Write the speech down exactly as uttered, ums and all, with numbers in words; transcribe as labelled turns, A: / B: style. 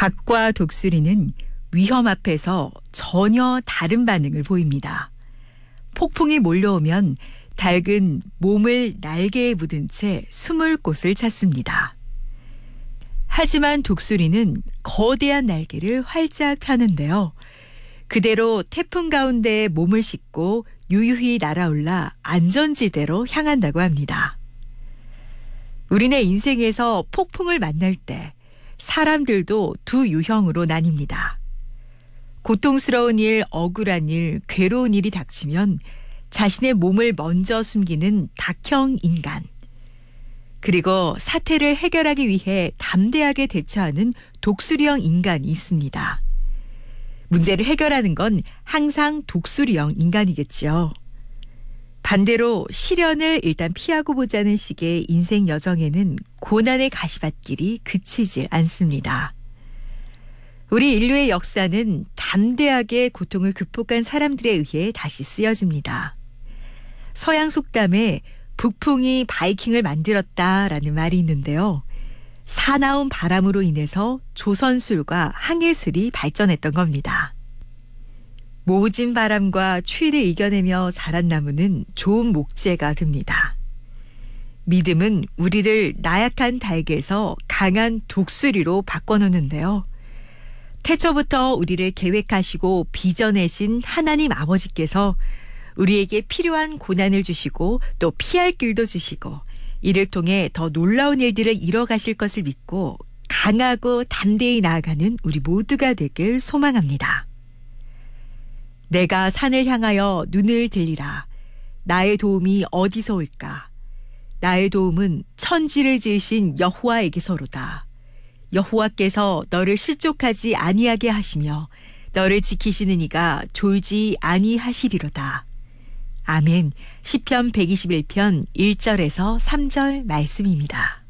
A: 닭과 독수리는 위험 앞에서 전혀 다른 반응을 보입니다. 폭풍이 몰려오면 닭은 몸을 날개에 묻은 채 숨을 곳을 찾습니다. 하지만 독수리는 거대한 날개를 활짝 펴는데요. 그대로 태풍 가운데에 몸을 싣고 유유히 날아올라 안전지대로 향한다고 합니다. 우리네 인생에서 폭풍을 만날 때 사람들도 두 유형으로 나뉩니다. 고통스러운 일, 억울한 일, 괴로운 일이 닥치면 자신의 몸을 먼저 숨기는 닭형 인간. 그리고 사태를 해결하기 위해 담대하게 대처하는 독수리형 인간이 있습니다. 문제를 해결하는 건 항상 독수리형 인간이겠죠. 반대로 시련을 일단 피하고 보자는 식의 인생 여정에는 고난의 가시밭길이 그치질 않습니다. 우리 인류의 역사는 담대하게 고통을 극복한 사람들에 의해 다시 쓰여집니다. 서양 속담에 북풍이 바이킹을 만들었다라는 말이 있는데요. 사나운 바람으로 인해서 조선술과 항해술이 발전했던 겁니다. 모진 바람과 추위를 이겨내며 자란 나무는 좋은 목재가 됩니다. 믿음은 우리를 나약한 닭에서 강한 독수리로 바꿔놓는데요. 태초부터 우리를 계획하시고 빚어내신 하나님 아버지께서 우리에게 필요한 고난을 주시고 또 피할 길도 주시고 이를 통해 더 놀라운 일들을 이뤄가실 것을 믿고 강하고 담대히 나아가는 우리 모두가 되길 소망합니다. 내가 산을 향하여 눈을 들리라. 나의 도움이 어디서 올까? 나의 도움은 천지를 지으신 여호와에게서로다. 여호와께서 너를 실족하지 아니하게 하시며 너를 지키시는 이가 졸지 아니하시리로다. 아멘. 시편 백이십일 편 일 절에서 삼 절 말씀입니다.